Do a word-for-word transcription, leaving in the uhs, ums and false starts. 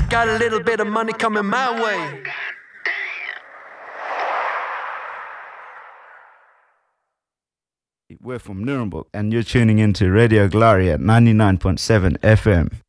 got a little bit of money coming my way. We're from Nuremberg, and you're tuning into Radio Gloria at ninety-nine point seven F M.